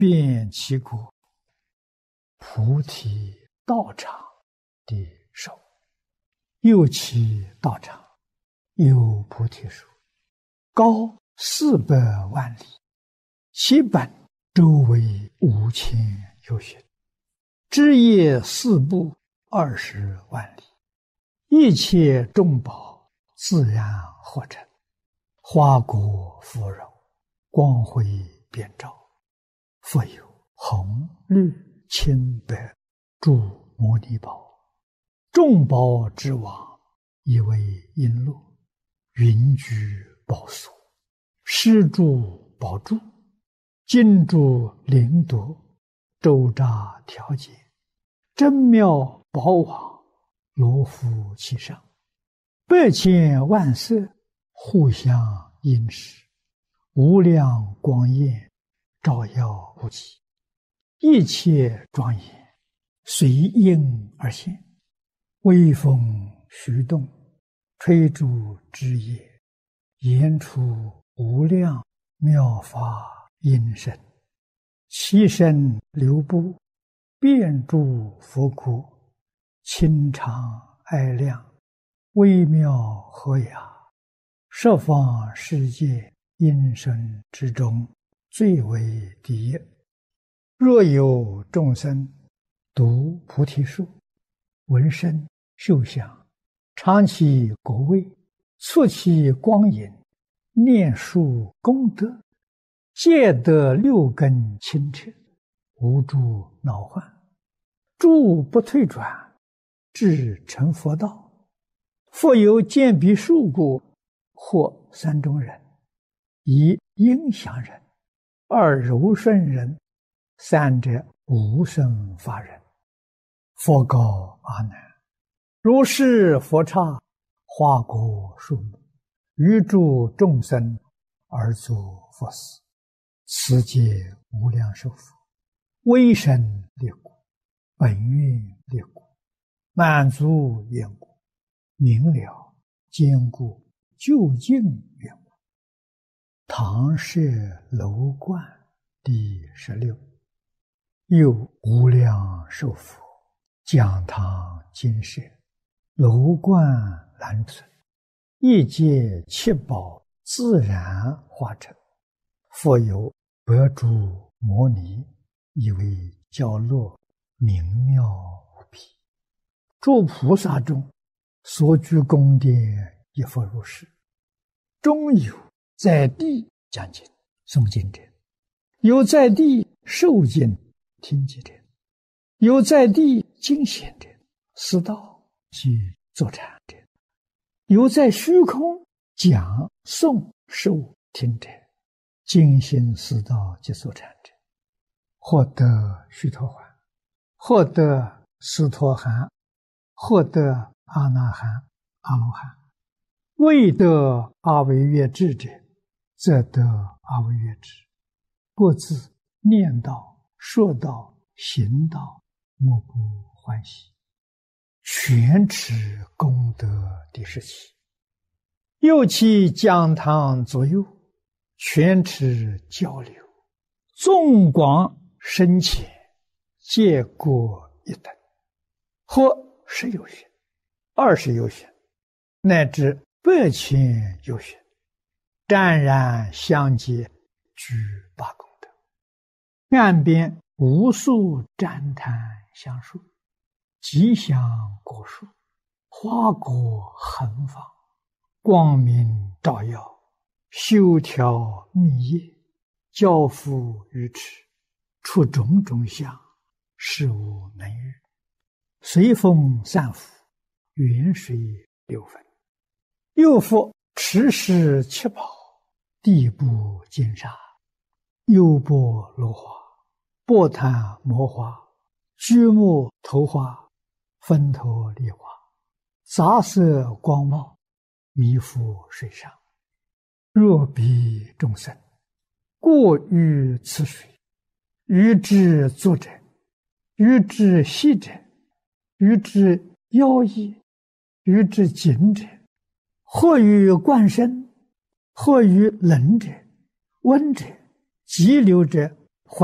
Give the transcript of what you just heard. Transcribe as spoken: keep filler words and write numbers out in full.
遍其国，菩提道场的手，右其道场有菩提树，高四百万里，其本周围五千由旬，枝叶四部二十万里，一切众宝自然合成，花果芙蓉，光辉遍照。复有红绿青白诸摩尼宝，众宝之王，以为璎珞，云居宝所，施诸宝柱，金珠灵铎，周匝调节，真妙宝网，罗敷其上，百千万色，互相映饰，无量光焰，照耀无极，一切庄严，随应而现，微风徐动，吹竹枝叶，言出无量妙法音声，其声流布，遍诸佛国，清长哀亮，微妙和雅，十方世界音声之中，最为第一。若有众生读菩提树，闻声嗅香，尝其果味，触其光影，念树功德，皆得六根清澈，无诸恼患，诸不退转，至成佛道。复有见彼树故，或三种人：一应祥人，二柔顺人，三者无生法人。佛告阿难：如是佛刹，花果树木，于诸众生而作佛事，此皆无量寿佛，威神力故，本愿力故，满足缘故，明了坚固究竟缘故。唐舍楼观第十六。又无量寿佛，讲堂金舍，楼观栏存，一界七宝自然化成，复有百诸摩尼，以为教落，明妙无比。诸菩萨中，所居宫殿亦复如是。中有在地讲经诵经者，有在地受经听经者，有在地经显者，思道及坐禅者，有在虚空讲诵受听者，精心思道及坐禅者，获得须陀洹，获得斯陀含，获得阿那含、阿罗汉。未得阿惟越致者，则得阿惟越致。各自念道、说道、行道，莫不欢喜，全持功德第十七。又其讲堂左右，全持交流，纵广深浅，皆各一等，或十有旬，二十有旬，乃至百千有旬，湛然相接，具八功德。岸边无数旃檀香树，吉祥果树，花果横放，光明照耀，修条密叶，交付于池，出种种相，事无能喻。随风散伏，远水流分。又复持世七宝，地部金沙，优波罗花，波檀摩花，居木头花，分头梨花，杂色光茂，弥覆水上。若彼众生过于此水，于之坐者，于之息者，于之腰衣，于之颈者，或于冠身，或于冷者、温者、急流者，